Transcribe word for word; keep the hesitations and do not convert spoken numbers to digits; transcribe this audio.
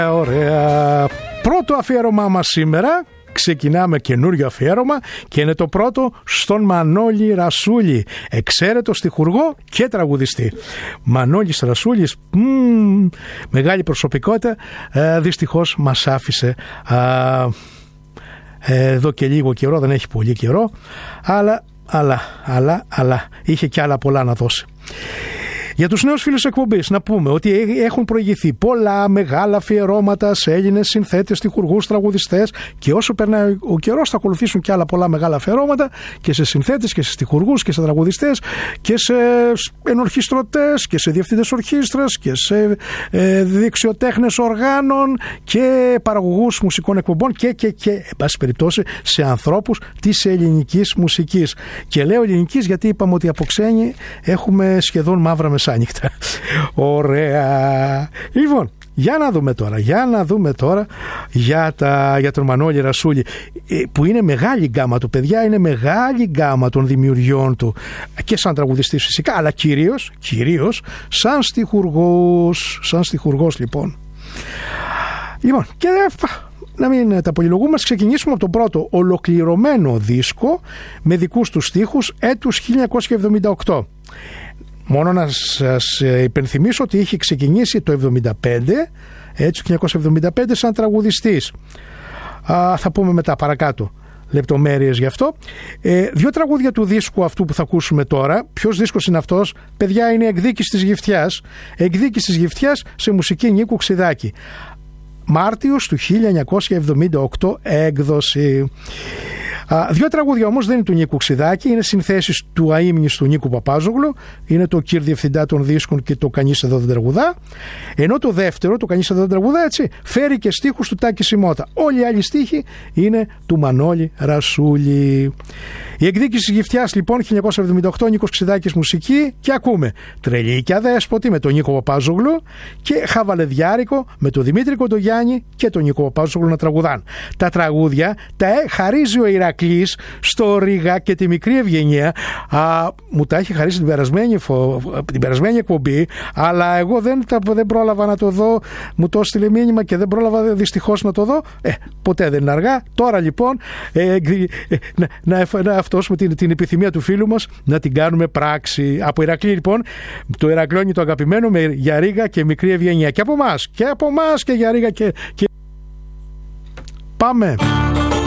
Ωραία. Πρώτο αφιέρωμά μας σήμερα. Ξεκινάμε καινούριο αφιέρωμα και είναι το πρώτο στον Μανώλη Ρασούλη, εξαίρετο στιχουργό και τραγουδιστή. Μανώλης Ρασούλης, μ, μεγάλη προσωπικότητα, ε, δυστυχώς μας άφησε ε, εδώ και λίγο καιρό, δεν έχει πολύ καιρό, αλλά, αλλά, αλλά, αλλά είχε και άλλα πολλά να δώσει. Για τους νέους φίλους εκπομπής να πούμε ότι έχουν προηγηθεί πολλά μεγάλα αφιερώματα σε Έλληνες συνθέτες, στιχουργούς, τραγουδιστές και όσο περνάει ο καιρός θα ακολουθήσουν και άλλα πολλά μεγάλα αφιερώματα και σε συνθέτες και σε στιχουργούς και σε τραγουδιστές και σε ενορχιστρωτές και σε διευθυντές ορχήστρας και σε ε, δεξιοτέχνες οργάνων και παραγωγούς μουσικών εκπομπών και και και εν πάση περιπτώσει σε ανθρώπους της ελληνικής μουσικής. Και λέω ελληνικής γιατί είπαμε ότι από ξένοι έχουμε σχεδόν μαύρα μεσάνυχτα. Ωραία. Λοιπόν, για να δούμε τώρα, για να δούμε τώρα για, τα, για τον Μανώλη Ρασούλη, που είναι μεγάλη γκάμα του, παιδιά, είναι μεγάλη γκάμα των δημιουργιών του και σαν τραγουδιστής φυσικά, αλλά κυρίως, κυρίως σαν στιχουργός, σαν στιχουργός λοιπόν. Λοιπόν, και να μην τα πολυλογούμε, ξεκινήσουμε από τον πρώτο ολοκληρωμένο δίσκο με δικούς του στίχους έτους χίλια εννιακόσια εβδομήντα οκτώ. Μόνο να σας υπενθυμίσω ότι είχε ξεκινήσει το εβδομήντα πέντε, έτσι, το χίλια εννιακόσια εβδομήντα πέντε σαν τραγουδιστής. Α, θα πούμε μετά παρακάτω λεπτομέρειες γι' αυτό. Ε, δύο τραγούδια του δίσκου αυτού που θα ακούσουμε τώρα. Ποιος δίσκος είναι αυτός? Παιδιά, είναι Εκδίκηση της Γυφτιάς. Εκδίκηση της Γυφτιάς σε μουσική Νίκου Ξιδάκη. Μάρτιος του χίλια εννιακόσια εβδομήντα οκτώ έκδοση. Α, δύο τραγούδια όμως δεν είναι του Νίκου Ξιδάκη, είναι συνθέσεις του αείμνηστου Νίκου Παπάζογλου, είναι το «Κύρ Διευθυντά των Δίσκων» και το «Κανείς εδώ δεν τραγουδά», ενώ το δεύτερο, το «Κανείς εδώ δεν τραγουδά», έτσι, φέρει και στίχους του Τάκη Σιμώτα. Όλοι οι άλλοι στίχοι είναι του Μανώλη Ρασούλη. Η Εκδίκηση της Γυφτιάς λοιπόν, χίλια εννιακόσια εβδομήντα οκτώ, Νίκος Ξιδάκης μουσική, και ακούμε «Τρελή και Αδέσποτη» με τον Νίκο Παπάζογλου και «Χαβαλεδιάρικο» με τον Δημήτρη Κοντογιάννη και τον Νίκο Παπάζογλου να τραγουδάν. Τα τραγούδια τα χαρίζει ο Ηρακλής στο Ρίγα και τη Μικρή Ευγενία. Α, μου τα έχει χαρίσει την περασμένη, φο... την περασμένη εκπομπή, αλλά εγώ δεν, τα, δεν πρόλαβα να το δω. Μου το έστειλε μήνυμα και δεν πρόλαβα δυστυχώς να το δω. Ε, ποτέ δεν είναι αργά. Τώρα λοιπόν ε, ε, να, να, να αυτόσουμε την, την επιθυμία του φίλου μας να την κάνουμε πράξη. Από Ηρακλή λοιπόν, το Ηρακλώνει το αγαπημένο με για Ρίγα και Μικρή Ευγενία. Και από εμάς και από εμάς και για Ρίγα και, και... Πάμε.